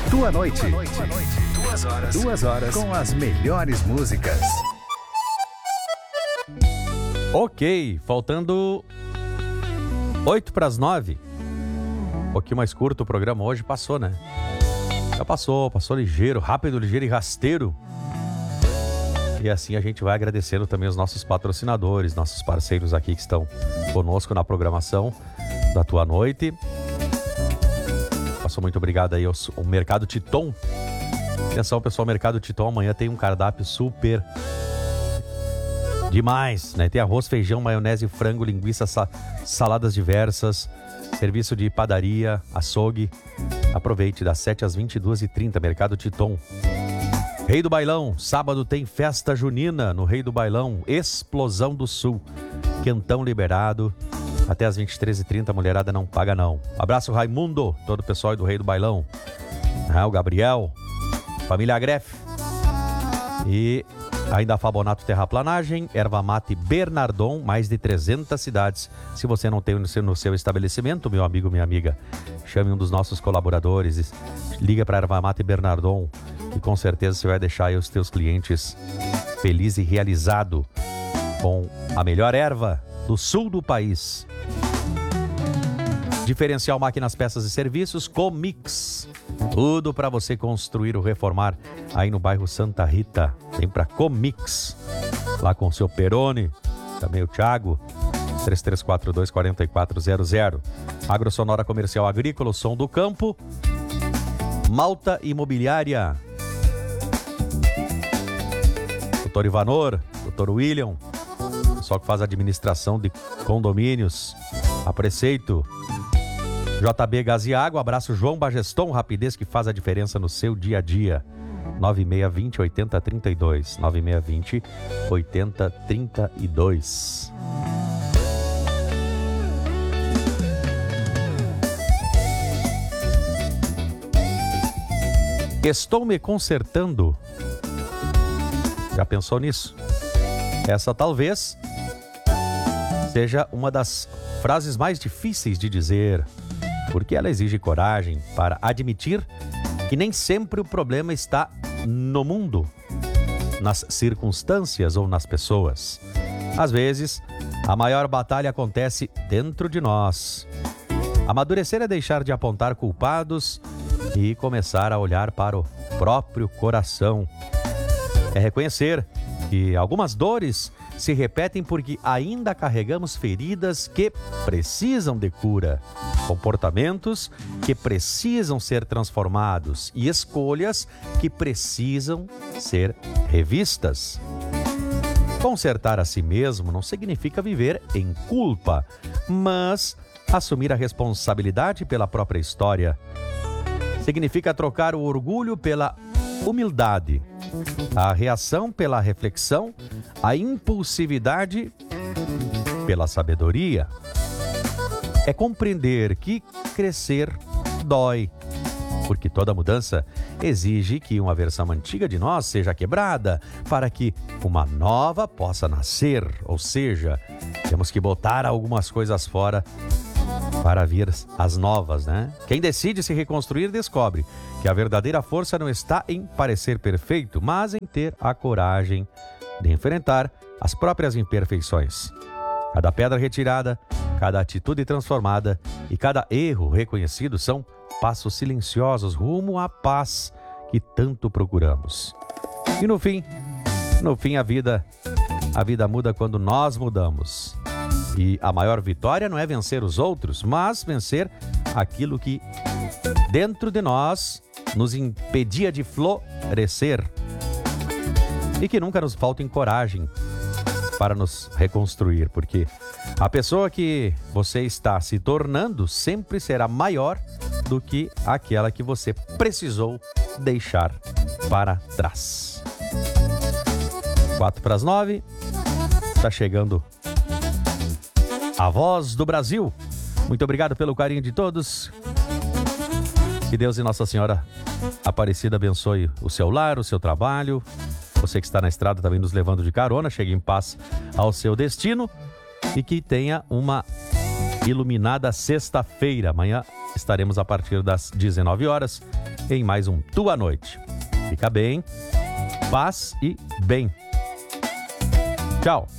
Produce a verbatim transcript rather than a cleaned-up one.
Tua noite. Duas horas. Duas horas com as melhores músicas. Ok, faltando oito para as nove. Um pouquinho mais curto o programa hoje, passou, né? Já passou, passou ligeiro, rápido, ligeiro e rasteiro. E assim a gente vai agradecendo também os nossos patrocinadores, nossos parceiros aqui que estão conosco na programação da Tua Noite. Passou, muito obrigado aí ao, ao Mercado Titon. Atenção, pessoal, Mercado Titon amanhã tem um cardápio super demais, né? Tem arroz, feijão, maionese, frango, linguiça, sa- saladas diversas, serviço de padaria, açougue. Aproveite das sete às vinte e duas e trinta, Mercado Titon. Rei do Bailão, sábado tem festa junina no Rei do Bailão, Explosão do Sul. Quentão liberado, até às vinte e três e trinta, mulherada não paga não. Abraço Raimundo, todo o pessoal do Rei do Bailão. Ah, o Gabriel, família Greff. E ainda a Fabonato Terraplanagem, Erva Mate Bernardon, mais de trezentas cidades. Se você não tem no seu, no seu estabelecimento, meu amigo, minha amiga, chame um dos nossos colaboradores, liga para Erva Mate Bernardon e com certeza você vai deixar aí os teus clientes feliz e realizado com a melhor erva do sul do país. Diferencial Máquinas, Peças e Serviços, Comix. Tudo para você construir ou reformar aí no bairro Santa Rita. Vem para Comix, lá com o seu Peroni, também o Thiago, três três quatro dois, quatro quatro zero zero. Agrosonora Comercial Agrícola, o som do campo. Malta Imobiliária. Doutor Ivanor, doutor William, pessoal que faz administração de condomínios, a Preceito. J B Gás e Água, abraço João Bageston, rapidez que faz a diferença no seu dia a dia. nove seis dois zero, oito zero três dois, nove seis dois zero, oito zero três dois. Estou me consertando. Já pensou nisso? Essa talvez seja uma das frases mais difíceis de dizer, porque ela exige coragem para admitir que nem sempre o problema está no mundo, nas circunstâncias ou nas pessoas. Às vezes, a maior batalha acontece dentro de nós. Amadurecer é deixar de apontar culpados e começar a olhar para o próprio coração. É reconhecer que algumas dores se repetem porque ainda carregamos feridas que precisam de cura, comportamentos que precisam ser transformados e escolhas que precisam ser revistas. Consertar a si mesmo não significa viver em culpa, mas assumir a responsabilidade pela própria história. Significa trocar o orgulho pela humildade, a reação pela reflexão, a impulsividade pela sabedoria. É compreender que crescer dói, porque toda mudança exige que uma versão antiga de nós seja quebrada para que uma nova possa nascer. Ou seja, temos que botar algumas coisas fora para vir as novas, né? Quem decide se reconstruir descobre que a verdadeira força não está em parecer perfeito, mas em ter a coragem de enfrentar as próprias imperfeições. Cada pedra retirada, cada atitude transformada e cada erro reconhecido são passos silenciosos rumo à paz que tanto procuramos. E no fim, no fim a vida, a vida muda quando nós mudamos. E a maior vitória não é vencer os outros, mas vencer aquilo que dentro de nós nos impedia de florescer. E que nunca nos faltem coragem para nos reconstruir, porque a pessoa que você está se tornando sempre será maior do que aquela que você precisou deixar para trás. Quatro para as nove, está chegando a Voz do Brasil. Muito obrigado pelo carinho de todos. Que Deus e Nossa Senhora Aparecida abençoe o seu lar, o seu trabalho. Você que está na estrada também nos levando de carona, chegue em paz ao seu destino e que tenha uma iluminada sexta-feira. Amanhã estaremos a partir das dezenove horas em mais um Tua Noite. Fica bem, paz e bem. Tchau.